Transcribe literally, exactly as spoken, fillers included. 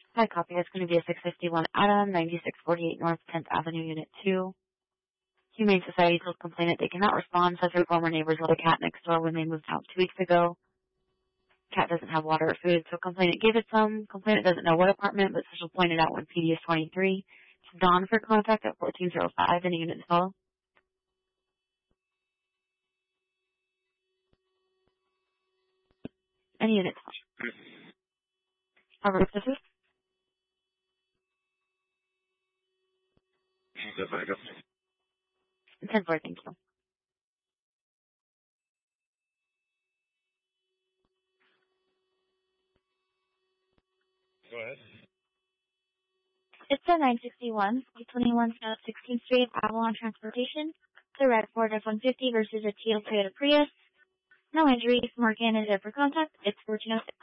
Hi, copy. It's going to be a six fifty-one Adam, ninety-six forty-eight North tenth Avenue, Unit two. Humane Society told complainant they cannot respond, says her former neighbors let a cat next door when they moved out two weeks ago. Cat doesn't have water or food, so complainant gave it some. Complainant doesn't know what apartment, but special pointed out when P D is twenty-three. It's Dawn for contact at fourteen oh five in a unit call. Any unit call. Robert, this is ten four, thank you. Go ahead. It's a nine sixty-one, twenty-one South sixteenth Street, Avalon Transportation. The red Ford F one fifty versus a teal Toyota Prius. No injuries. Morgan is there for contact. It's fourteen oh six.